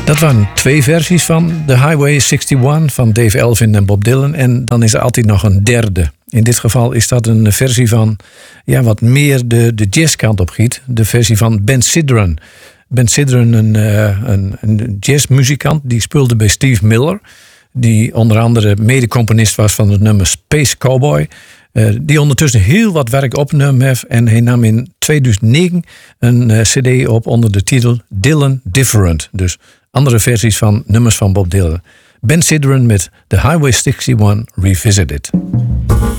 Dat waren 2 versies van The Highway 61 van Dave Elvin en Bob Dylan. En dan is er altijd nog een derde. In dit geval is dat een versie van wat meer de jazzkant op giet. De versie van Ben Sidran. Ben Sidran, een jazzmuzikant, die speelde bij Steve Miller. Die onder andere medecomponist was van het nummer Space Cowboy. Die ondertussen heel wat werk opgenomen heeft. En hij nam in 2009 een cd op onder de titel Dylan Different. Dus andere versies van nummers van Bob Dylan. Ben Sidran met The Highway 61 Revisited.